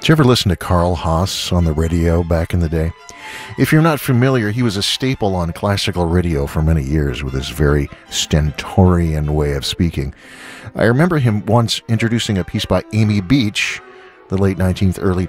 Did you ever listen to Carl Haas on the radio back in the day? If you're not familiar, he was a staple on classical radio for many years with his very stentorian way of speaking. I remember him once introducing a piece by Amy Beach, the late 19th, early